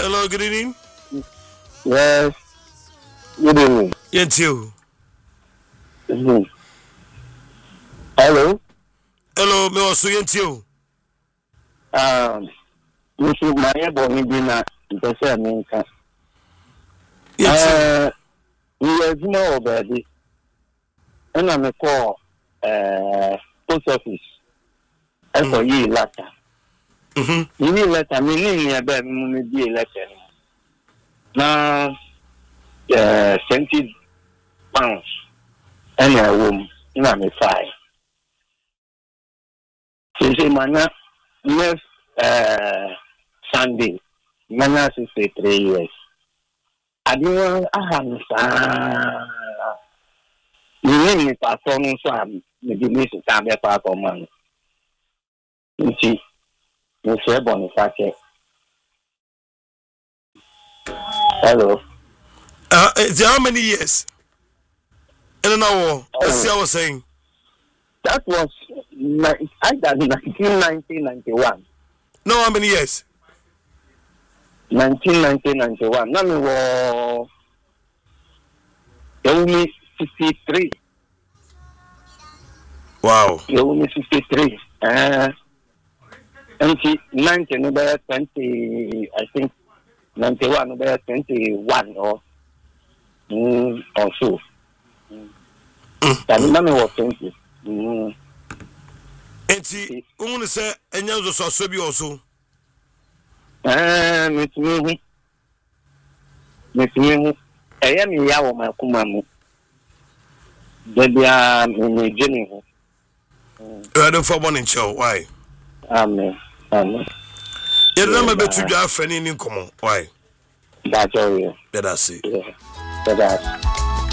Hello, good evening. Yes. Good evening. Yes, you. Hello. Hello, me also yes, you. Mr. Maya Bonibina, the same. Yes, We have no already. And I'm a call, post office. I for you letter. You need letter, meaning a bad maybe a letter. Now, 20 pounds. And a room, and I'm a 5. So, say, man, next Sunday, man, 63 years. I don't have you need to perform some maybe miss time apart of man. You see, you say Boniface. Hello. How many years? I don't know. Let's see what I was saying. That was either 1991. No, how many years? 1991. Now we were only 53. Wow. Only 53. And 90 number 20, I think 91 number 21 or so. That number was 20. Enti, unu say enyanzo so asobi also. Miss me. I am yawo makumamu. Debia me Jenny. I don't for one in show. Why? Amen. You remember betu dwa afani ni nkomo. Why? That's all. Let us see. Yeah. That's